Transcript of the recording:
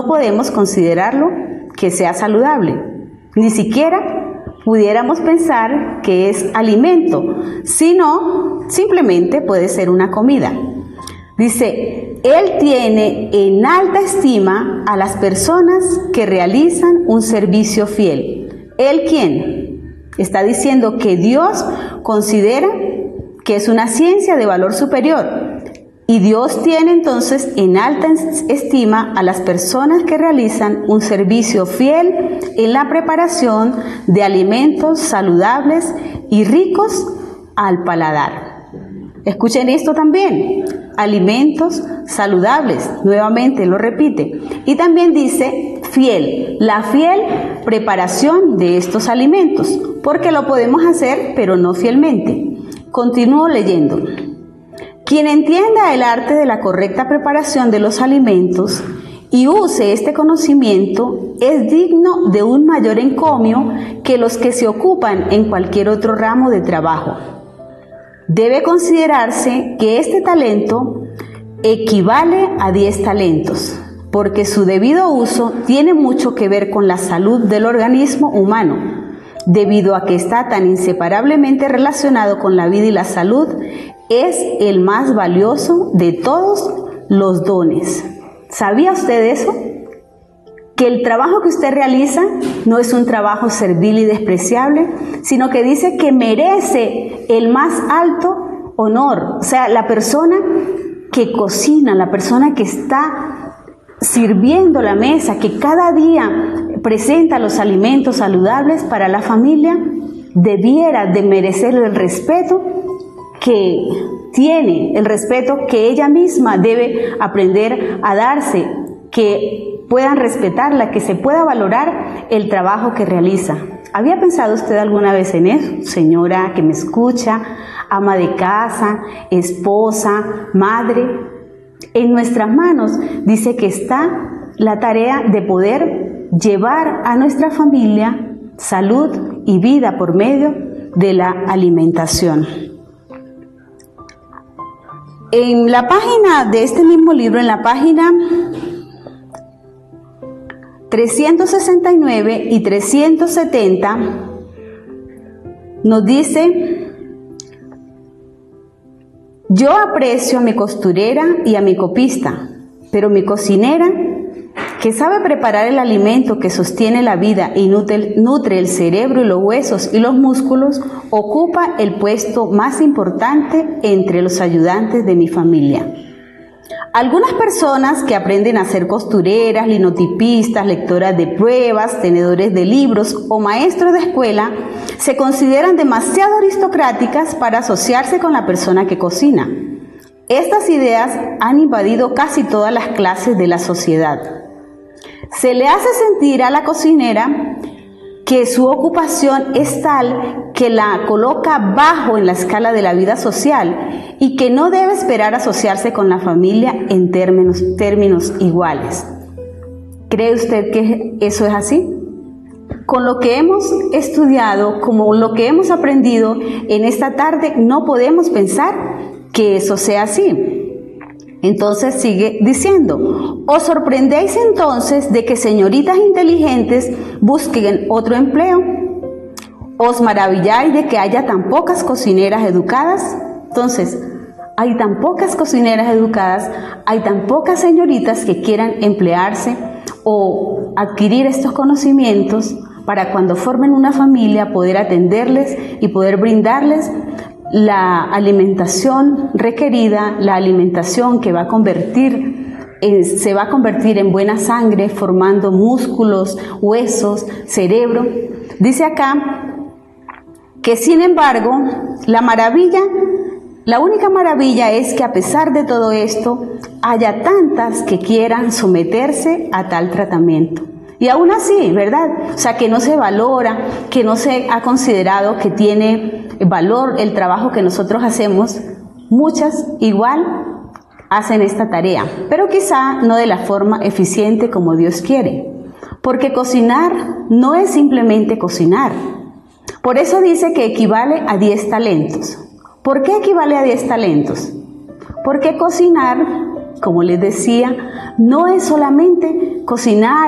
podemos considerarlo que sea saludable. Ni siquiera pudiéramos pensar que es alimento, sino simplemente puede ser una comida. Dice, Él tiene en alta estima a las personas que realizan un servicio fiel. ¿Él quién? Está diciendo que Dios considera que es una ciencia de valor superior. Y Dios tiene entonces en alta estima a las personas que realizan un servicio fiel en la preparación de alimentos saludables y ricos al paladar. Escuchen esto también, alimentos saludables, nuevamente lo repite. Y también dice fiel, la fiel preparación de estos alimentos, porque lo podemos hacer, pero no fielmente. Continúo leyendo. Quien entienda el arte de la correcta preparación de los alimentos y use este conocimiento es digno de un mayor encomio que los que se ocupan en cualquier otro ramo de trabajo. Debe considerarse que este talento equivale a 10 talentos, porque su debido uso tiene mucho que ver con la salud del organismo humano, debido a que está tan inseparablemente relacionado con la vida y la salud. Es el más valioso de todos los dones. ¿Sabía usted eso? Que el trabajo que usted realiza no es un trabajo servil y despreciable, sino que dice que merece el más alto honor. O sea, la persona que cocina, la persona que está sirviendo la mesa, que cada día presenta los alimentos saludables para la familia, debiera de merecer el respeto que tiene, el respeto que ella misma debe aprender a darse, que puedan respetarla, que se pueda valorar el trabajo que realiza. ¿Había pensado usted alguna vez en eso, señora que me escucha, ama de casa, esposa, madre? En nuestras manos dice que está la tarea de poder llevar a nuestra familia salud y vida por medio de la alimentación. En la página de este mismo libro, en la página 369 y 370, nos dice: yo aprecio a mi costurera y a mi copista, pero mi cocinera, que sabe preparar el alimento que sostiene la vida y nutre el cerebro y los huesos y los músculos, ocupa el puesto más importante entre los ayudantes de mi familia. Algunas personas que aprenden a ser costureras, linotipistas, lectoras de pruebas, tenedores de libros o maestros de escuela se consideran demasiado aristocráticas para asociarse con la persona que cocina. Estas ideas han invadido casi todas las clases de la sociedad. Se le hace sentir a la cocinera que su ocupación es tal que la coloca bajo en la escala de la vida social y que no debe esperar asociarse con la familia en términos iguales. ¿Cree usted que eso es así? Con lo que hemos estudiado, como lo que hemos aprendido en esta tarde, no podemos pensar que eso sea así. Entonces sigue diciendo: os sorprendéis entonces de que señoritas inteligentes busquen otro empleo. ¿Os maravilláis de que haya tan pocas cocineras educadas? Entonces, hay tan pocas cocineras educadas, hay tan pocas señoritas que quieran emplearse o adquirir estos conocimientos para cuando formen una familia poder atenderles y poder brindarles la alimentación requerida, la alimentación que se va a convertir en buena sangre, formando músculos, huesos, cerebro. Dice acá que sin embargo, la única maravilla es que a pesar de todo esto, haya tantas que quieran someterse a tal tratamiento. Y aún así, ¿verdad? O sea, que no se valora, que no se ha considerado que tiene valor el trabajo que nosotros hacemos. Muchas igual hacen esta tarea, pero quizá no de la forma eficiente como Dios quiere. Porque cocinar no es simplemente cocinar. Por eso dice que equivale a 10 talentos. ¿Por qué equivale a 10 talentos? Porque cocinar, como les decía, no es solamente cocinar